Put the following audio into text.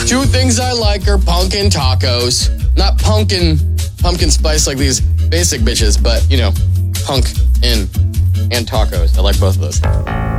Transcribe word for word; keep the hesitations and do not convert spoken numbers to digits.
Two things I like are pumpkin tacos. Not pumpkin, pumpkin spice like these basic bitches, but, you know, punk and, and tacos. I like both of those.